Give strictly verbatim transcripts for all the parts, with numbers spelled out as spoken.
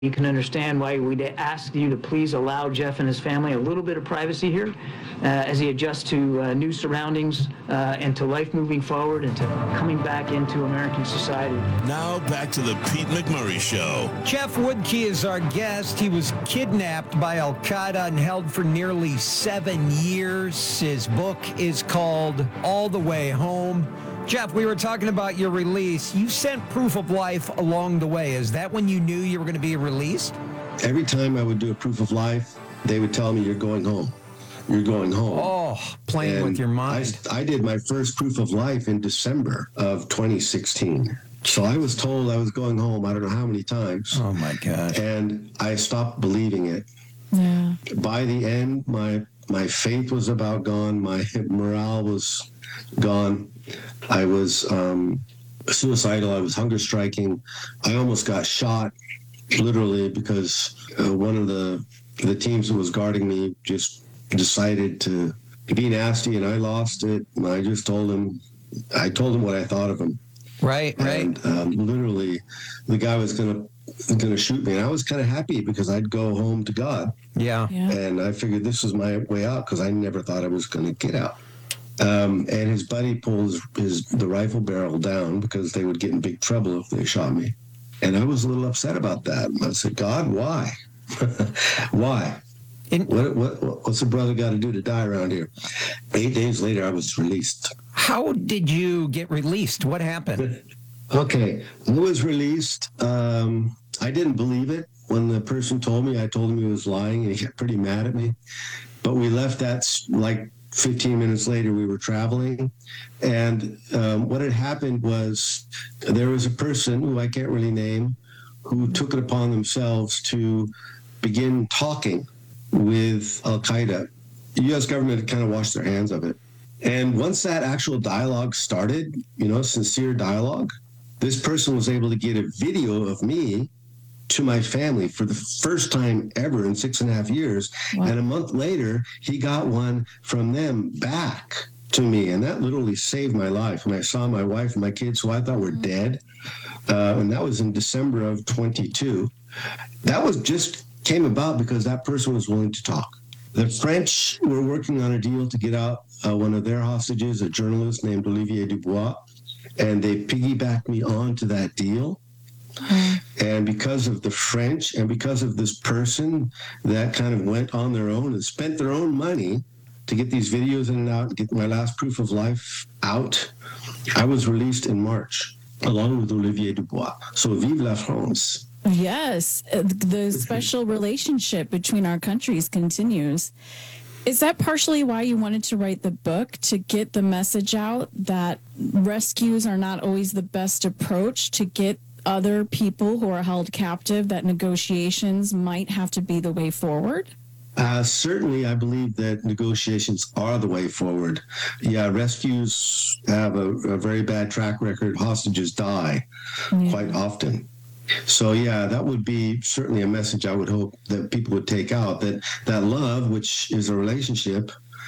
You can understand why we'd ask you to please allow Jeff and his family a little bit of privacy here uh, as he adjusts to uh, new surroundings uh, and to life moving forward and to coming back into American society. Now back to the Pete McMurray Show. Jeff Woodkey is our guest. He was kidnapped by Al-Qaeda and held for nearly seven years. His book is called All the Way Home. Jeff, we were talking about your release. You sent proof of life along the way. Is that when you knew you were going to be released? Every time I would do a proof of life, they would tell me, you're going home. You're going home. Oh, playing and with your mind. I, I did my first proof of life in December of twenty sixteen. So I was told I was going home, I don't know how many times. Oh, my God. And I stopped believing it. Yeah. By the end, my my faith was about gone. My morale was gone. I was um, suicidal. I was hunger striking. I almost got shot, literally, because uh, one of the the teams that was guarding me just decided to be nasty, and I lost it. And I just told him, I told him what I thought of him. Right, right. And um, literally, the guy was gonna gonna shoot me, and I was kind of happy because I'd go home to God. Yeah. Yeah. And I figured this was my way out because I never thought I was going to get out. Um, and his buddy pulled his, his the rifle barrel down because they would get in big trouble if they shot me. And I was a little upset about that. I said, God, why? Why? In- what, what what's a brother got to do to die around here? Eight days later, I was released. How did you get released? What happened? Okay, I was released. Um, I didn't believe it when the person told me. I told him he was lying, and he got pretty mad at me. But we left that like fifteen minutes later. We were traveling, and um, what had happened was there was a person who I can't really name who took it upon themselves to begin talking with Al-Qaeda. The U S government had kind of washed their hands of it. And once that actual dialogue started, you know, sincere dialogue, this person was able to get a video of me to my family for the first time ever in six and a half years. Wow. And a month later, he got one from them back to me. And that literally saved my life. And I saw my wife and my kids, who I thought were mm-hmm. dead. Uh, and that was in December of twenty-two. That was just came about because that person was willing to talk. The French were working on a deal to get out uh, one of their hostages, a journalist named Olivier Dubois. And they piggybacked me on to that deal. Mm-hmm. And because of the French and because of this person that kind of went on their own and spent their own money to get these videos in and out and get my last proof of life out, I was released in March, along with Olivier Dubois. So vive la France. Yes, the special relationship between our countries continues. Is that partially why you wanted to write the book, to get the message out that rescues are not always the best approach to get other people who are held captive, that negotiations might have to be the way forward? Uh, certainly, I believe that negotiations are the way forward. Yeah, rescues have a, a very bad track record. Hostages die yeah. quite often. So, yeah, that would be certainly a message I would hope that people would take out, that that love, which is a relationship,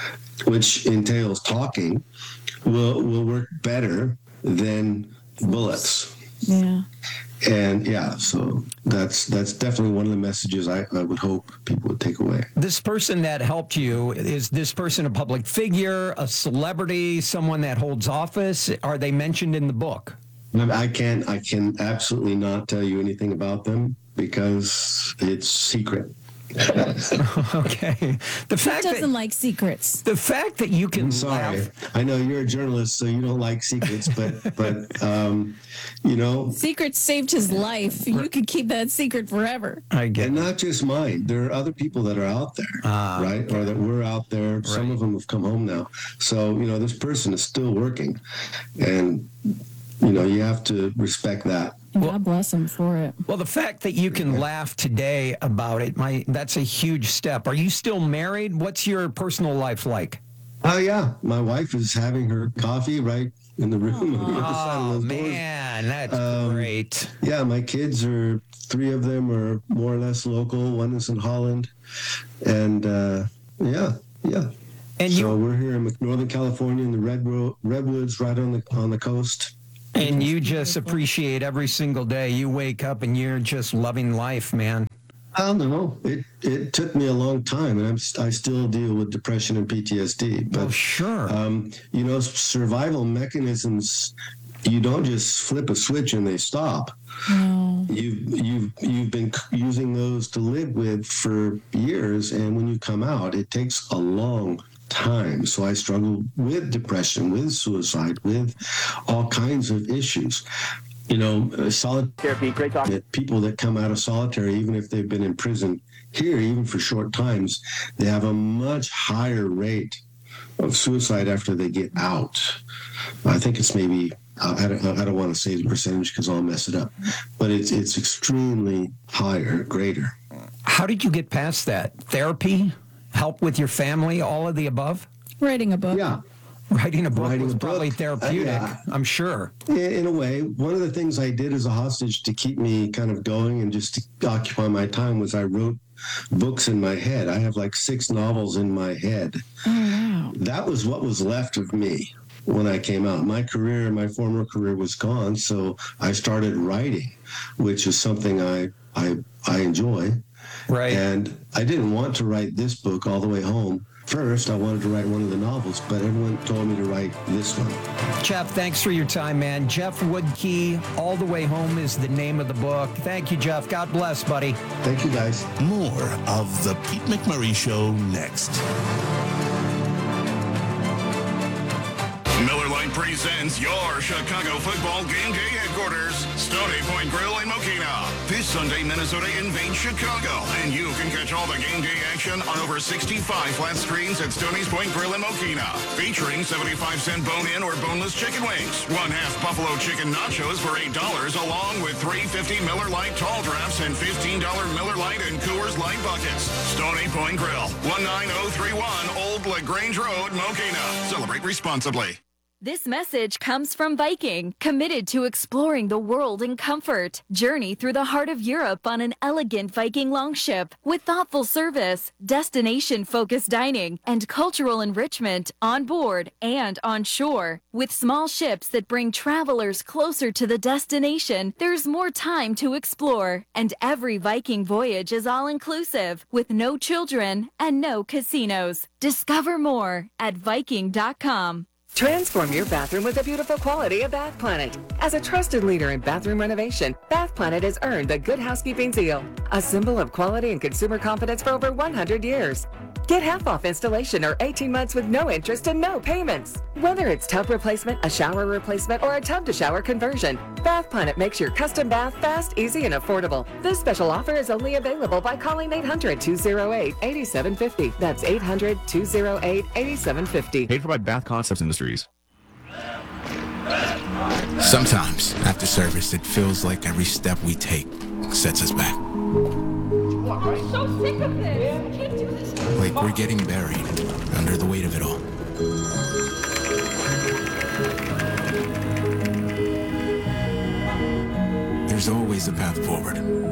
which entails talking, will will work better than bullets. Yeah. And, yeah, so that's that's definitely one of the messages I, I would hope people would take away. This person that helped you, is this person a public figure, a celebrity, someone that holds office? Are they mentioned in the book? I can't, I can absolutely not tell you anything about them because it's secret. Okay. The fact He doesn't that, like secrets. The fact that you can I'm sorry. laugh. I know you're a journalist, so you don't like secrets, but, but um, you know. Secrets saved his life. You could keep that secret forever. I get And it. not just mine. There are other people that are out there, Ah, right? okay. Or that were out there. Right. Some of them have come home now. So, you know, this person is still working. And, you know, you have to respect that. And God bless him for it. Well, the fact that you can laugh today about it, my that's a huge step. Are you still married? What's your personal life like? Oh, yeah. My wife is having her coffee right in the room. On the other side of Oh, those man, doors. that's Um, great. Yeah, my kids are, three of them are more or less local. One is in Holland. And, uh, yeah, yeah. And so you, we're here in Northern California in the Redwo- Redwoods, right on the on the coast. And you just appreciate every single day. You wake up and you're just loving life, man. I don't know. It it took me a long time, and I'm I still deal with depression and P T S D. But Oh, sure. um, you know, survival mechanisms. You don't just flip a switch and they stop. No. You've you've you've been c- using those to live with for years, and when you come out, it takes a long time. So I struggle with depression, with suicide, with all kinds of issues. You know, uh, solitary, great talk. People that come out of solitary, even if they've been in prison here, even for short times, they have a much higher rate of suicide after they get out. I think it's maybe, uh, I don't, I don't want to say the percentage because I'll mess it up, but it's it's extremely higher, greater. How did you get past that? Therapy? Help with your family? All of the above? Writing a book. Yeah. Writing a book Writing was a probably book. therapeutic, Uh, yeah. I'm sure. In in a way, one of the things I did as a hostage to keep me kind of going and just to occupy my time was I wrote books in my head. I have like six novels in my head. Oh, wow. That was what was left of me when I came out. My career, my former career was gone, so I started writing, which is something I I I enjoy. Right. And I didn't want to write this book all the way home. First, I wanted to write one of the novels, but everyone told me to write this one. Jeff, thanks for your time, man. Jeff Woodkey, All the Way Home is the name of the book. Thank you, Jeff. God bless, buddy. Thank you, guys. More of the Pete McMurray Show next. Miller Lite presents your Chicago football game day headquarters, Stony Point Grill in Mokina. This Sunday, Minnesota invades Chicago, and you can catch all the game day action on over sixty-five flat screens at Stony's Point Grill in Mokina, featuring seventy-five cent bone-in or boneless chicken wings, one half buffalo chicken nachos for eight dollars, along with three fifty Miller Lite tall drafts and fifteen dollars Miller Lite and Coors Light buckets. Stony Point Grill, one nine zero three one Old LaGrange Road, Mokina. Celebrate responsibly. This message comes from Viking, committed to exploring the world in comfort. Journey through the heart of Europe on an elegant Viking longship with thoughtful service, destination-focused dining, and cultural enrichment on board and on shore. With small ships that bring travelers closer to the destination, there's more time to explore. And every Viking voyage is all-inclusive, with no children and no casinos. Discover more at Viking dot com. Transform your bathroom with the beautiful quality of Bath Planet. As a trusted leader in bathroom renovation, Bath Planet has earned the Good Housekeeping seal, a symbol of quality and consumer confidence for over one hundred years. Get half off installation or eighteen months with no interest and no payments. Whether it's tub replacement, a shower replacement, or a tub to shower conversion, Bath Planet makes your custom bath fast, easy, and affordable. This special offer is only available by calling eight hundred, two oh eight, eight seven five oh. That's eight hundred, two oh eight, eight seven five oh. Paid for by Bath Concepts Industries. Sometimes, after service, it feels like every step we take sets us back. I'm so sick of this. I can't do this. Like we're getting buried under the weight of it all. There's always a path forward.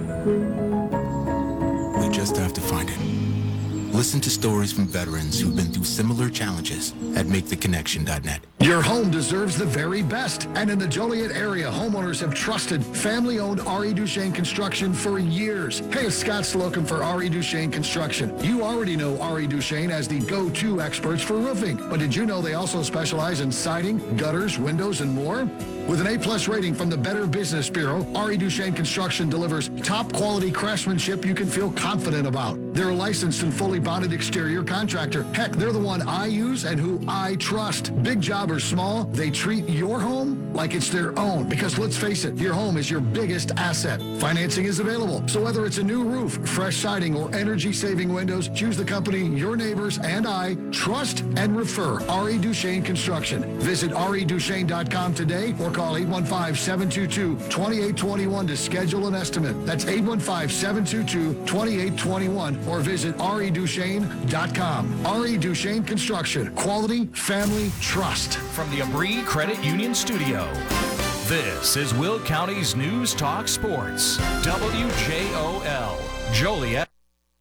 We just have to find it. Listen to stories from veterans who've been through similar challenges at make the connection dot net. Your home deserves the very best. And in the Joliet area, homeowners have trusted family-owned R E. Duchesne Construction for years. Hey, it's Scott Slocum for R E. Duchesne Construction. You already know R E. Duchesne as the go-to experts for roofing. But did you know they also specialize in siding, gutters, windows, and more? With an A-plus rating from the Better Business Bureau, R E. Duchesne Construction delivers top-quality craftsmanship you can feel confident about. They're a licensed and fully bonded exterior contractor. Heck, they're the one I use and who I trust. Big job or small, they treat your home like it's their own. Because let's face it, your home is your biggest asset. Financing is available. So whether it's a new roof, fresh siding, or energy-saving windows, choose the company your neighbors and I trust and refer. R E. Duchesne Construction. Visit R E Duchesne dot com today or call eight one five, seven two two, two eight two one to schedule an estimate. That's eight one five, seven two two, two eight two one or visit R E Duchesne dot com. R E. Duchesne Construction. Quality, family, trust. From the Abri Credit Union Studio, this is Will County's News Talk Sports. W J O L, Joliet.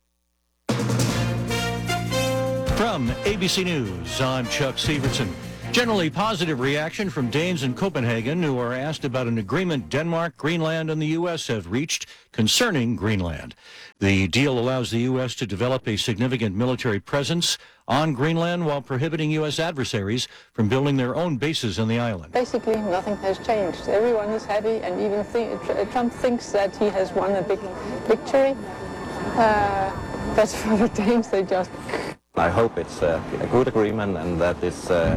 From A B C News, I'm Chuck Severson. Generally positive reaction from Danes in Copenhagen who are asked about an agreement Denmark, Greenland, and the U S have reached concerning Greenland. The deal allows the U S to develop a significant military presence on Greenland while prohibiting U S adversaries from building their own bases on the island. Basically, nothing has changed. Everyone is happy, and even think, Trump thinks that he has won a big victory. Uh, that's for the Danes, they just... I hope it's a, a good agreement and that it's uh,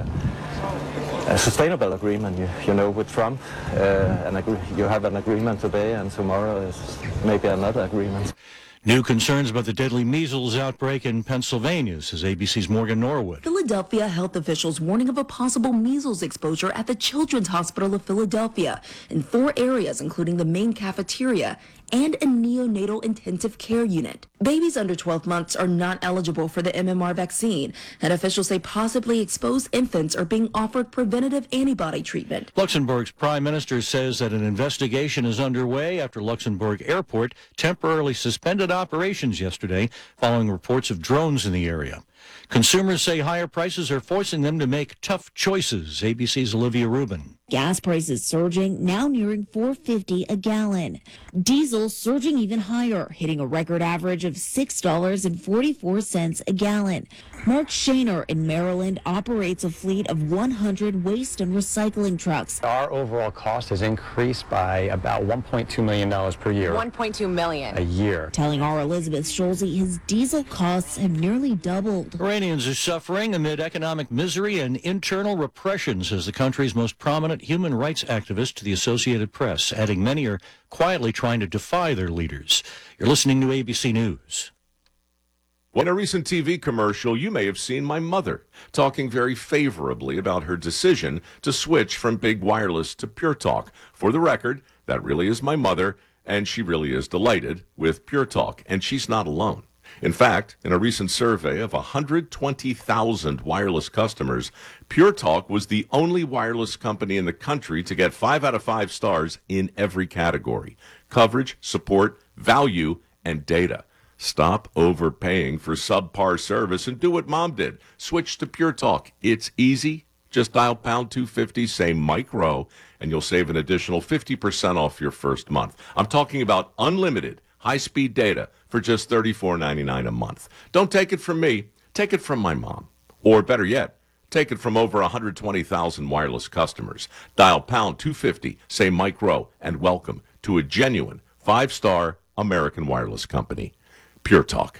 a sustainable agreement, you, you know, with Trump. Uh, and agree, you have an agreement today and tomorrow is maybe another agreement. New concerns about the deadly measles outbreak in Pennsylvania, says A B C's Morgan Norwood. Philadelphia health officials warning of a possible measles exposure at the Children's Hospital of Philadelphia in four areas, including the main cafeteria and a neonatal intensive care unit. Babies under twelve months are not eligible for the M M R vaccine, and officials say possibly exposed infants are being offered preventative antibody treatment. Luxembourg's prime minister says that an investigation is underway after Luxembourg Airport temporarily suspended operations yesterday following reports of drones in the area. Consumers say higher prices are forcing them to make tough choices. A B C's Olivia Rubin. Gas prices surging, now nearing four dollars and fifty cents a gallon. Diesel surging even higher, hitting a record average of six dollars and forty-four cents a gallon. Mark Shaner in Maryland operates a fleet of one hundred waste and recycling trucks. Our overall cost has increased by about one point two million dollars per year. one point two million dollars a year. Telling our Elizabeth Schulze his diesel costs have nearly doubled. Iranians are suffering amid economic misery and internal repression, says the country's most prominent human rights activist to the Associated Press, adding many are quietly trying to defy their leaders. You're listening to A B C News. In a recent T V commercial, you may have seen my mother talking very favorably about her decision to switch from big wireless to Pure Talk. For the record, that really is my mother, and she really is delighted with Pure Talk, and she's not alone. In fact, in a recent survey of one hundred twenty thousand wireless customers, Pure Talk was the only wireless company in the country to get five out of five stars in every category: coverage, support, value, and data. Stop overpaying for subpar service and do what Mom did. Switch to Pure Talk. It's easy. Just dial pound two fifty, say Mike Rowe, and you'll save an additional fifty percent off your first month. I'm talking about unlimited high-speed data for just thirty-four ninety-nine a month. Don't take it from me. Take it from my mom. Or better yet, take it from over one hundred twenty thousand wireless customers. Dial pound two fifty, say Mike Rowe, and welcome to a genuine five-star American wireless company. Pure Talk.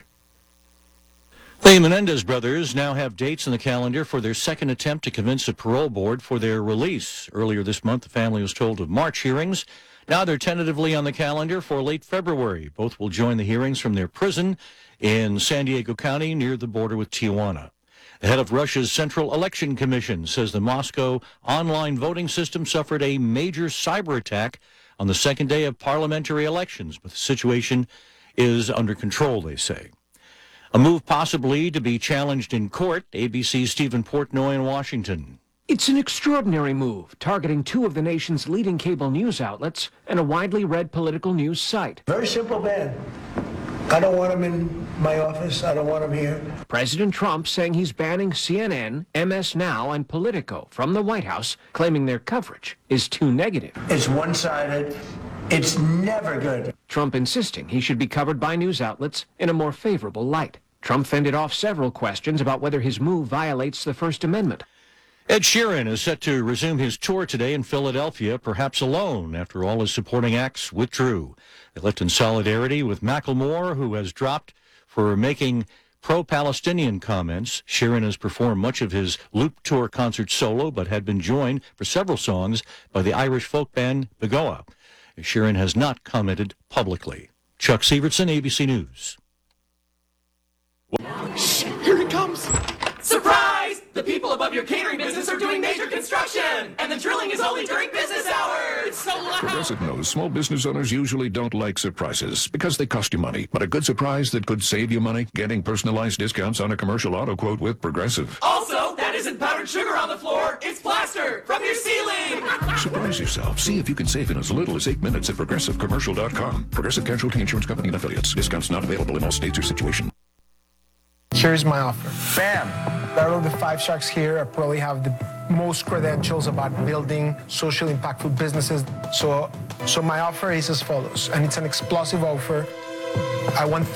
The Menendez brothers now have dates in the calendar for their second attempt to convince a parole board for their release. Earlier this month, the family was told of March hearings. Now they're tentatively on the calendar for late February. Both will join the hearings from their prison in San Diego County near the border with Tijuana. The head of Russia's Central Election Commission says the Moscow online voting system suffered a major cyber attack on the second day of parliamentary elections, but the situation is under control, they say. A move possibly to be challenged in court. A B C's Stephen Portnoy in Washington. It's an extraordinary move, targeting two of the nation's leading cable news outlets and a widely read political news site. Very simple man. I don't want him in my office. I don't want him here. President Trump saying he's banning C N N, M S Now, and Politico from the White House, claiming their coverage is too negative. It's one-sided. It's never good. Trump insisting he should be covered by news outlets in a more favorable light. Trump fended off several questions about whether his move violates the First Amendment. Ed Sheeran is set to resume his tour today in Philadelphia, perhaps alone, after all his supporting acts withdrew. They left in solidarity with Macklemore, who has dropped for making pro-Palestinian comments. Sheeran has performed much of his Loop Tour concert solo, but had been joined for several songs by the Irish folk band Begoa. Sheeran has not commented publicly. Chuck Severson, A B C News. Shh, here he comes. Surprise! The people above your catering business are doing major construction, and the drilling is only during business hours. So loud. Progressive knows small business owners usually don't like surprises because they cost you money. But a good surprise that could save you money, getting personalized discounts on a commercial auto quote with Progressive. Also, that isn't powdered sugar on the floor. It's plaster from your ceiling. Surprise yourself. See if you can save in as little as eight minutes at progressive commercial dot com. Progressive Casualty Insurance Company and Affiliates. Discounts not available in all states or situations. Here's my offer. Bam! Out of the five sharks here, I probably have the most credentials about building socially impactful businesses. So, so my offer is as follows, and it's an explosive offer. I want